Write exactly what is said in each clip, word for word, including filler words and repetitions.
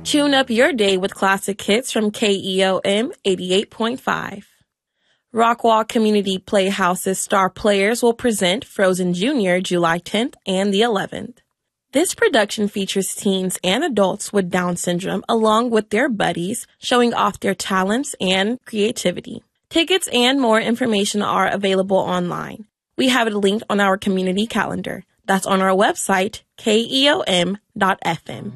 Tune up your day with classic hits from K E O M eighty-eight point five. Rockwall Community Playhouse's star players will present Frozen Junior July tenth and the eleventh. This production features teens and adults with Down syndrome along with their buddies, showing off their talents and creativity. Tickets and more information are available online. We have it linked on our community calendar. That's on our website, K E O M dot F M.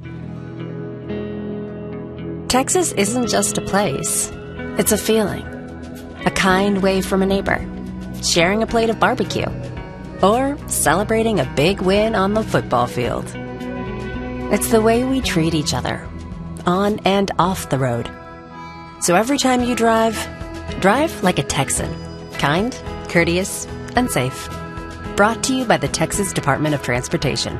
Texas isn't just a place. It's a feeling. A kind wave from a neighbor. Sharing a plate of barbecue. Or celebrating a big win on the football field. It's the way we treat each other, on and off the road. So every time you drive, drive like a Texan. Kind, courteous, and safe. Brought to you by the Texas Department of Transportation.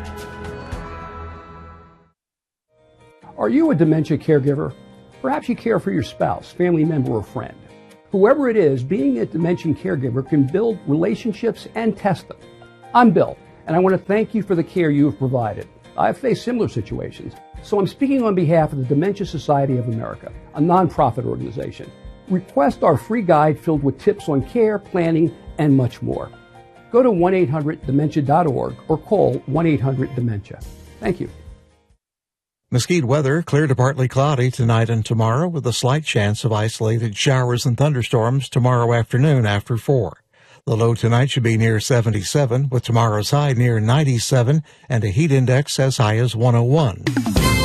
Are you a dementia caregiver? Perhaps you care for your spouse, family member, or friend. Whoever it is, being a dementia caregiver can build relationships and test them. I'm Bill, and I want to thank you for the care you have provided. I've faced similar situations, so I'm speaking on behalf of the Dementia Society of America, a nonprofit organization. Request our free guide filled with tips on care, planning, and much more. Go to one eight hundred dementia dot org or call one eight hundred dementia. Thank you. Mesquite weather, clear to partly cloudy tonight and tomorrow with a slight chance of isolated showers and thunderstorms tomorrow afternoon after four. The low tonight should be near seventy-seven, with tomorrow's high near ninety-seven and a heat index as high as one oh one.